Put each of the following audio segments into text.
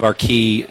of our key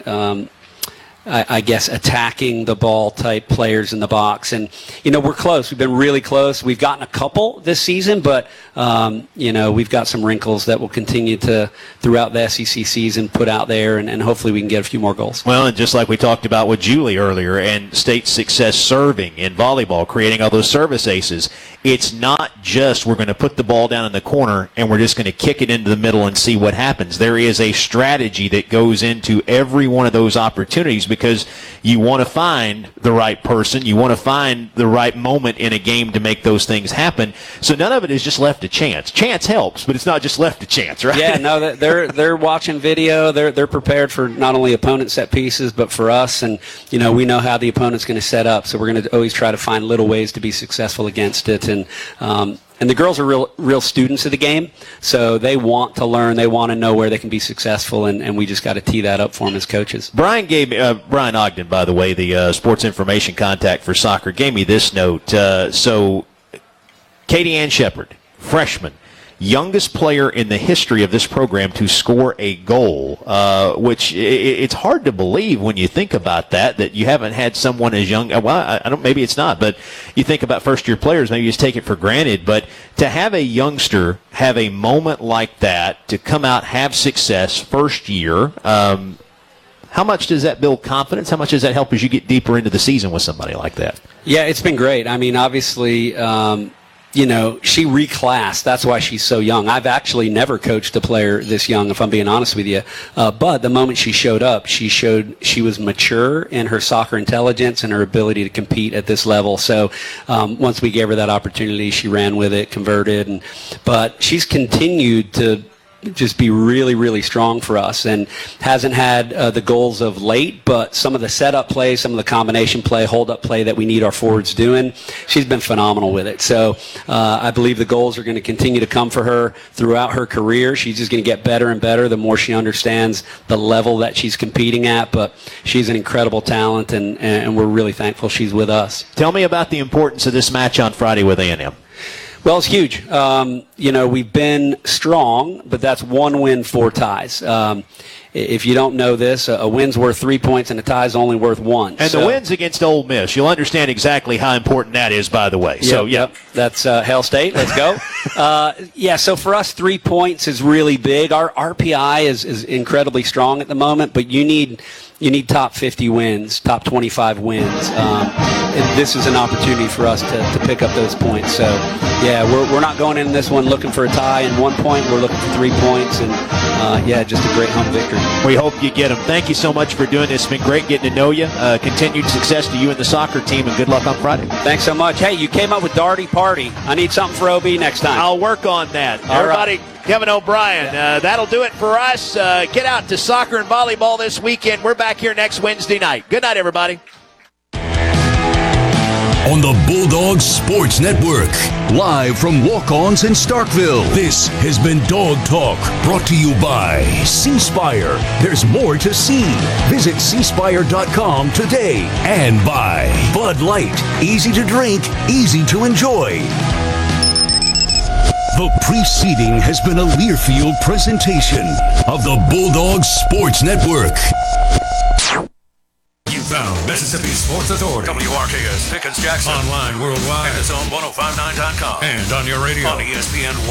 I guess, attacking the ball type players in the box. And, we're close. We've been really close. We've gotten a couple this season, but, we've got some wrinkles that will continue to, throughout the SEC season, put out there, and hopefully we can get a few more goals. Well, and just like we talked about with Julie earlier, and State's success serving in volleyball, creating all those service aces, it's not just we're going to put the ball down in the corner and we're just going to kick it into the middle and see what happens. There is a strategy that goes into every one of those opportunities, because you want to find the right person. You want to find the right moment in a game to make those things happen. So none of it is just left to chance. Chance helps, but it's not just left to chance, right? Yeah, no, they're watching video. They're prepared for not only opponent set pieces, but for us. And, we know how the opponent's going to set up. So we're going to always try to find little ways to be successful against it. And the girls are real students of the game, so they want to learn. They want to know where they can be successful, and we just got to tee that up for them as coaches. Brian Ogden, by the way, the sports information contact for soccer, gave me this note. So Katie Ann Shepard, freshman, youngest player in the history of this program to score a goal, which it's hard to believe when you think about that you haven't had someone as young. Well, I don't. Maybe it's not, but you think about first-year players, maybe you just take it for granted. But to have a youngster have a moment like that, to come out, have success first year, how much does that build confidence? How much does that help as you get deeper into the season with somebody like that? Yeah, it's been great. I mean, obviously, she reclassed. That's why she's so young. I've actually never coached a player this young, if I'm being honest with you. But the moment she showed up, she showed she was mature in her soccer intelligence and her ability to compete at this level. So once we gave her that opportunity, she ran with it, converted. But she's continued to just be really, really strong for us, and hasn't had the goals of late, but some of the setup play, some of the combination play, hold-up play that we need our forwards doing, she's been phenomenal with it. So I believe the goals are going to continue to come for her throughout her career. She's just going to get better and better the more she understands the level that she's competing at, but she's an incredible talent, and we're really thankful she's with us. Tell me about the importance of this match on Friday with A&M. Well, it's huge. We've been strong, but that's 1 win, 4 ties. If you don't know this, a win's worth 3 points and a tie's only worth 1. And the win's against Ole Miss. You'll understand exactly how important that is, by the way. Yep. That's Hail State. Let's go. So for us, 3 points is really big. Our RPI is incredibly strong at the moment, but you need top 50 wins, top 25 wins. This is an opportunity for us to pick up those points. So, we're not going in this one looking for a tie and 1 point. We're looking for 3 points, and, just a great home victory. We hope you get them. Thank you so much for doing this. It's been great getting to know you. Continued success to you and the soccer team, and good luck on Friday. Thanks so much. Hey, you came up with Darty Party. I need something for OB next time. I'll work on that. Everybody, right. Kevin O'Brien. That'll do it for us. Get out to soccer and volleyball this weekend. We're back here next Wednesday night. Good night, everybody. On the Bulldogs Sports Network, live from Walk-Ons in Starkville, this has been Dog Talk, brought to you by C Spire. There's more to see. Visit cspire.com today. And by Bud Light, easy to drink, easy to enjoy. The preceding has been a Learfield presentation of the Bulldogs Sports Network. You found Mississippi Sports Authority. WRKS, Pickens Jackson. Online worldwide. And it's on 1059.com. And on your radio. On ESPN